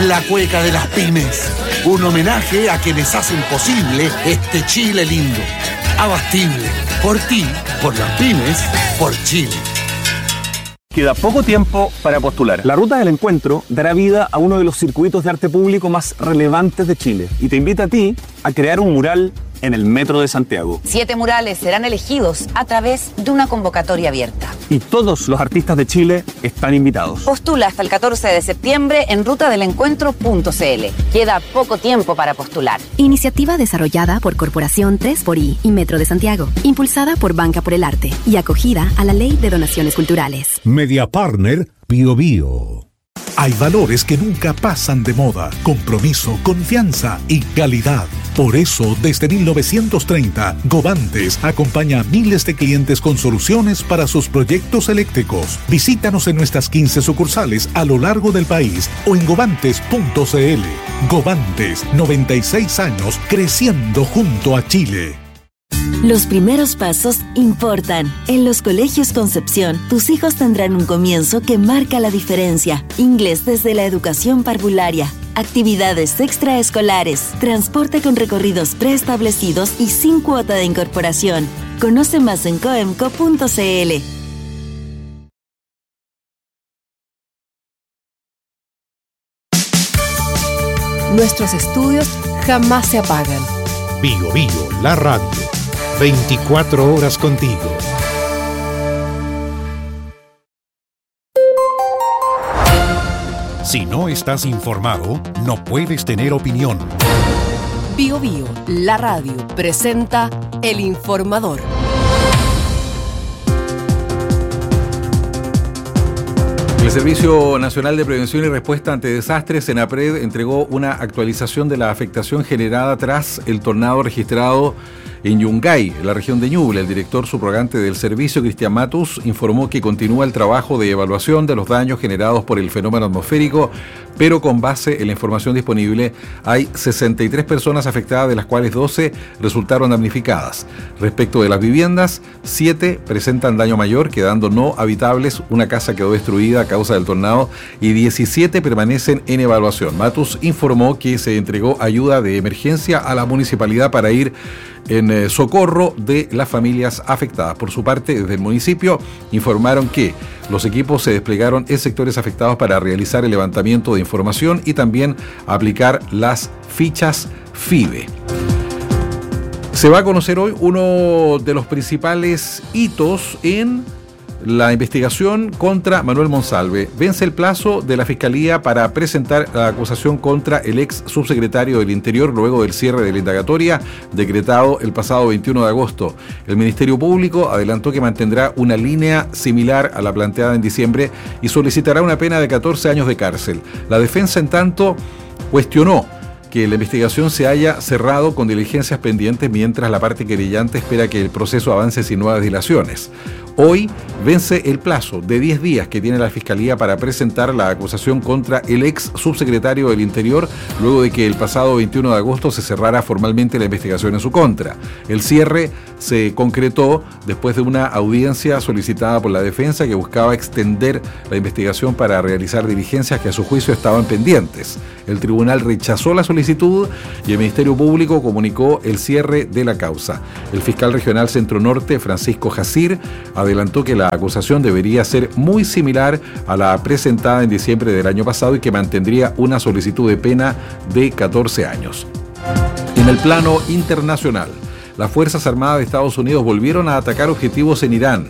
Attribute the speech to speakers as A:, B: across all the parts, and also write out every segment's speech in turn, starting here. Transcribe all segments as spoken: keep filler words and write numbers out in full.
A: la cueca de las pymes. Un homenaje a quienes hacen posible este Chile lindo. Abastible. Por ti, por las pymes, por Chile.
B: Queda poco tiempo para postular. La Ruta del Encuentro dará vida a uno de los circuitos de arte público más relevantes de Chile y te invita a ti a crear un mural en el Metro de Santiago.
C: Siete murales serán elegidos a través de una convocatoria abierta.
B: Y todos los artistas de Chile están invitados.
C: Postula hasta el catorce de septiembre en ruta del encuentro punto c l. Queda poco tiempo para postular.
D: Iniciativa desarrollada por Corporación tres por I y Metro de Santiago, impulsada por Banca por el Arte y acogida a la Ley de Donaciones Culturales.
E: Media Partner Bio Bio. Hay valores que nunca pasan de moda: compromiso, confianza y calidad. Por eso, desde mil novecientos treinta, Govantes acompaña a miles de clientes con soluciones para sus proyectos eléctricos. Visítanos en nuestras quince sucursales a lo largo del país o en govantes punto c l. Govantes, noventa y seis años creciendo junto a Chile.
F: Los primeros pasos importan. En los colegios Concepción, tus hijos tendrán un comienzo que marca la diferencia. Inglés desde la educación parvularia, actividades extraescolares, transporte con recorridos preestablecidos y sin cuota de incorporación. Conoce más en coemco punto c l.
G: Nuestros estudios jamás se apagan.
E: Bio Bio, la radio. veinticuatro horas contigo. Si no estás informado, no puedes tener opinión.
G: Bio Bio, la radio, presenta El Informador.
H: El Servicio Nacional de Prevención y Respuesta ante Desastres, SENAPRED, entregó una actualización de la afectación generada tras el tornado registrado en Yungay, en la región de Ñuble. El director subrogante del servicio, Cristian Matus, informó que continúa el trabajo de evaluación de los daños generados por el fenómeno atmosférico, pero con base en la información disponible hay sesenta y tres personas afectadas, de las cuales doce resultaron damnificadas. Respecto de las viviendas, siete presentan daño mayor, quedando no habitables. Una casa quedó destruida a causa del tornado y diecisiete permanecen en evaluación. Matus informó que se entregó ayuda de emergencia a la municipalidad para ir en eh, socorro de las familias afectadas. Por su parte, desde el municipio informaron que los equipos se desplegaron en sectores afectados para realizar el levantamiento de información y también aplicar las fichas FIBE. Se va a conocer hoy uno de los principales hitos en la investigación contra Manuel Monsalve. Vence el plazo de la Fiscalía para presentar la acusación contra el ex subsecretario del Interior luego del cierre de la indagatoria decretado el pasado veintiuno de agosto. El Ministerio Público adelantó que mantendrá una línea similar a la planteada en diciembre y solicitará una pena de catorce años de cárcel. La defensa, en tanto, cuestionó que la investigación se haya cerrado con diligencias pendientes, mientras la parte querellante espera que el proceso avance sin nuevas dilaciones. Hoy vence el plazo de diez días que tiene la Fiscalía para presentar la acusación contra el ex subsecretario del Interior, luego de que el pasado veintiuno de agosto se cerrara formalmente la investigación en su contra. El cierre se concretó después de una audiencia solicitada por la defensa, que buscaba extender la investigación para realizar diligencias que a su juicio estaban pendientes. El tribunal rechazó la solicitud y el Ministerio Público comunicó el cierre de la causa. El fiscal regional Centro Norte, Francisco Jacir, adelantó que la acusación debería ser muy similar a la presentada en diciembre del año pasado y que mantendría una solicitud de pena de catorce años. En el plano internacional, las Fuerzas Armadas de Estados Unidos volvieron a atacar objetivos en Irán.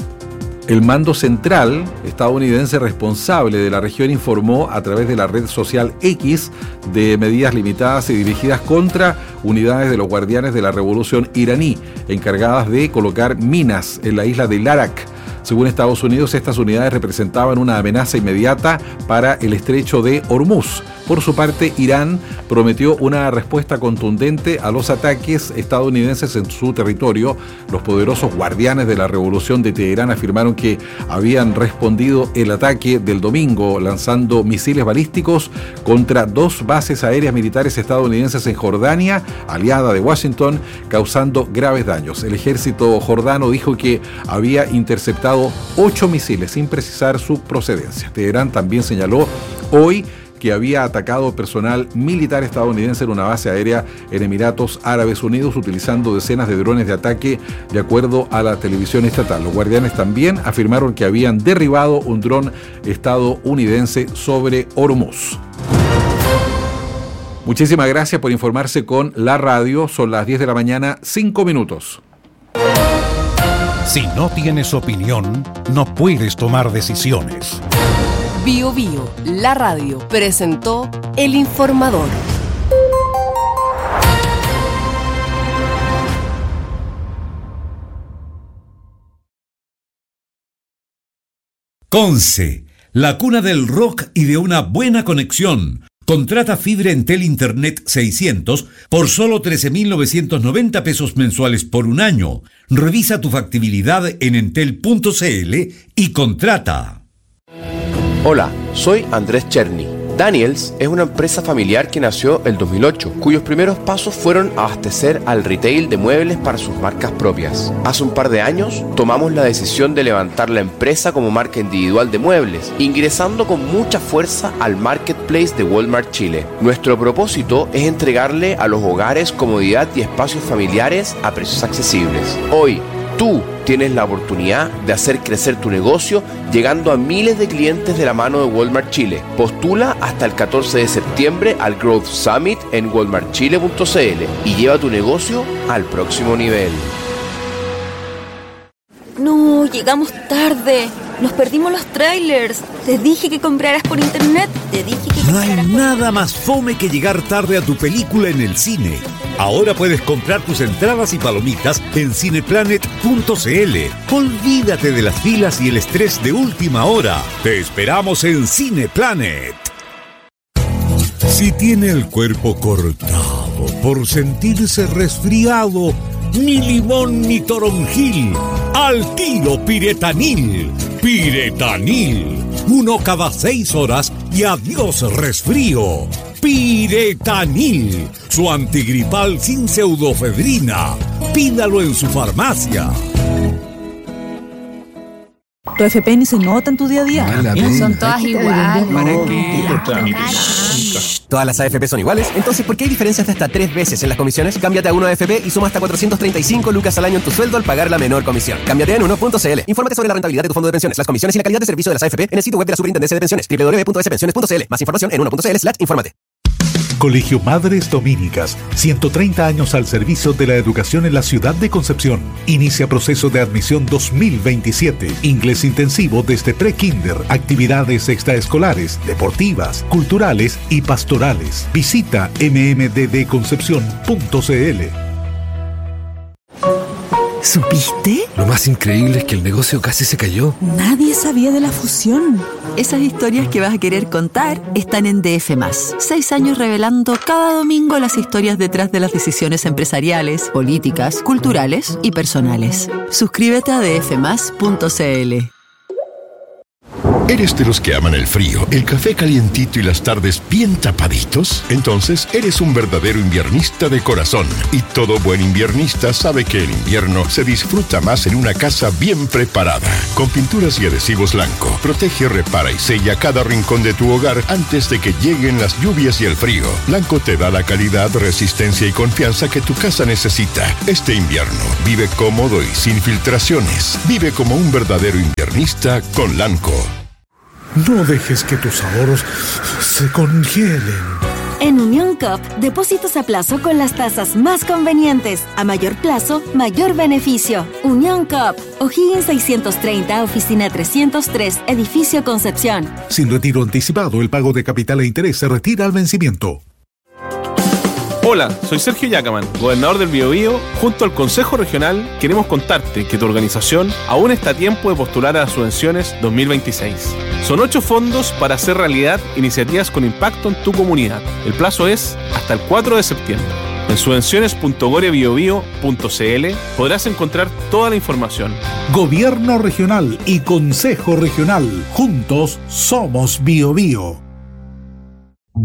H: El mando central estadounidense responsable de la región informó a través de la red social X de medidas limitadas y dirigidas contra unidades de los guardianes de la revolución iraní, encargadas de colocar minas en la isla de Larak. Según Estados Unidos, estas unidades representaban una amenaza inmediata para el estrecho de Hormuz. Por su parte, Irán prometió una respuesta contundente a los ataques estadounidenses en su territorio. Los poderosos guardianes de la revolución de Teherán afirmaron que habían respondido el ataque del domingo lanzando misiles balísticos contra dos bases aéreas militares estadounidenses en Jordania, aliada de Washington, causando graves daños. El ejército jordano dijo que había interceptado ocho misiles sin precisar su procedencia. Teherán también señaló hoy que había atacado personal militar estadounidense en una base aérea en Emiratos Árabes Unidos utilizando decenas de drones de ataque, de acuerdo a la televisión estatal. Los guardianes también afirmaron que habían derribado un dron estadounidense sobre Hormuz. Muchísimas gracias por informarse con la radio. Son las diez de la mañana, cinco minutos.
E: Si no tienes opinión, no puedes tomar decisiones.
G: Bio Bio, la radio, presentó El Informador.
I: Conce, la cuna del rock y de una buena conexión. Contrata fibra Entel Internet seiscientos por solo trece mil novecientos noventa pesos mensuales por un año. Revisa tu factibilidad en entel punto c l y contrata.
J: Hola, soy Andrés Cherny. Daniels es una empresa familiar que nació el dos mil ocho, cuyos primeros pasos fueron abastecer al retail de muebles para sus marcas propias. Hace un par de años tomamos la decisión de levantar la empresa como marca individual de muebles, ingresando con mucha fuerza al marketplace de Walmart Chile. Nuestro propósito es entregarle a los hogares comodidad y espacios familiares a precios accesibles. Hoy, tú tienes la oportunidad de hacer crecer tu negocio llegando a miles de clientes de la mano de Walmart Chile. Postula hasta el catorce de septiembre al Growth Summit en walmart chile punto c l y lleva tu negocio al próximo nivel.
F: No, llegamos tarde. Nos perdimos los trailers. Te dije que compraras por internet. Te dije que...
I: No hay nada más fome que llegar tarde a tu película en el cine. Ahora puedes comprar tus entradas y palomitas en cineplanet punto c l. Olvídate de las filas y el estrés de última hora. Te esperamos en Cineplanet. Si tiene el cuerpo cortado por sentirse resfriado, ni limón ni toronjil, al tiro Piretanil. Piretanil, uno cada seis horas y adiós resfrío. Piretanil, su antigripal sin pseudofedrina. Pídalo en su farmacia.
K: Tu F P N se nota en tu día a día.
L: Son todas iguales.
K: ¿Para qué?
M: Todas las A F P son iguales, entonces ¿por qué hay diferencias de hasta tres veces en las comisiones? Cámbiate a uno A F P y suma hasta cuatrocientos treinta y cinco lucas al año en tu sueldo al pagar la menor comisión. Cámbiate en uno punto c l. Infórmate sobre la rentabilidad de tu fondo de pensiones, las comisiones y la calidad de servicio de las A F P en el sitio web de la Superintendencia de Pensiones, doble u doble u doble u punto s pensiones punto c l. Más información en uno punto c l slash infórmate.
E: Colegio Madres Dominicas, ciento treinta años al servicio de la educación en la ciudad de Concepción. Inicia proceso de admisión dos mil veintisiete. Inglés intensivo desde pre-kinder, actividades extraescolares, deportivas, culturales y pastorales. Visita m m d d concepción punto c l.
N: ¿Supiste?
O: Lo más increíble es que el negocio casi se cayó.
N: Nadie sabía de la fusión. Esas historias que vas a querer contar están en D F más. Seis años revelando cada domingo las historias detrás de las decisiones empresariales, políticas, culturales y personales. Suscríbete a d f más punto c l.
P: ¿Eres de los que aman el frío, el café calientito y las tardes bien tapaditos? Entonces eres un verdadero inviernista de corazón. Y todo buen inviernista sabe que el invierno se disfruta más en una casa bien preparada. Con pinturas y adhesivos Lanco, protege, repara y sella cada rincón de tu hogar antes de que lleguen las lluvias y el frío. Lanco te da la calidad, resistencia y confianza que tu casa necesita. Este invierno, vive cómodo y sin filtraciones. Vive como un verdadero inviernista con Lanco.
E: No dejes que tus ahorros se congelen.
F: En Unión Cop, depósitos a plazo con las tasas más convenientes. A mayor plazo, mayor beneficio. Unión Cop, O'Higgins seiscientos treinta, oficina trescientos tres, edificio Concepción.
E: Sin retiro anticipado, el pago de capital e interés se retira al vencimiento.
Q: Hola, soy Sergio Yacaman, gobernador del Biobío. Junto al Consejo Regional queremos contarte que tu organización aún está a tiempo de postular a las subvenciones dos mil veintiséis. Son ocho fondos para hacer realidad iniciativas con impacto en tu comunidad. El plazo es hasta el cuatro de septiembre. En subvenciones punto gore biobío punto c l podrás encontrar toda la información.
E: Gobierno Regional y Consejo Regional. Juntos somos Biobío.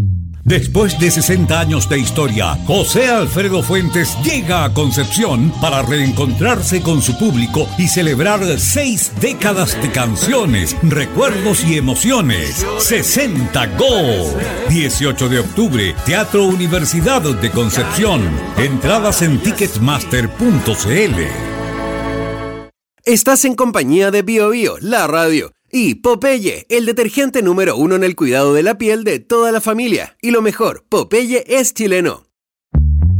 I: Después de sesenta años de historia, José Alfredo Fuentes llega a Concepción para reencontrarse con su público y celebrar seis décadas de canciones, recuerdos y emociones. sesenta Go. dieciocho de octubre, Teatro Universidad de Concepción. Entradas en ticketmaster punto cl.
M: Estás en compañía de Bio Bio, la radio. Y Popeye, el detergente número uno en el cuidado de la piel de toda la familia. Y lo mejor, Popeye es chileno.